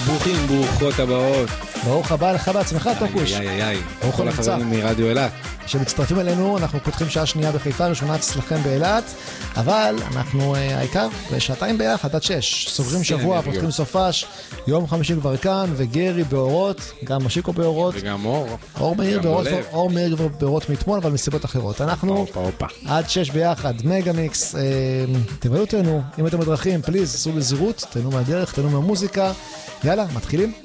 ברוכים, ברוכות הבאות. ברוך הבא לך בעצמך, טוקוש. ברוך כל החברים מרדיו אילת. שמצטרפים אלינו, אנחנו פותחים שעה שנייה בחיפה, ראשונה אצלכם באילת, אבל אנחנו העיקר בשעתיים ביחד עד 6. סוגרים שבוע, פותחים סופש, יום חמישי כבר כאן, וגרי באורות, גם משיקו באורות. וגם אור. אור מאיר באורות, אור מאיר באורות מתמול, אבל מסיבות אחרות. אנחנו עד 6 ביחד, מגה מיקס. תבואו אותנו, אם אתם בדרכים, פליז, עשו בזירות, תהנו מהדרך, תהנו מהמוזיקה. יאללה, מתחילים?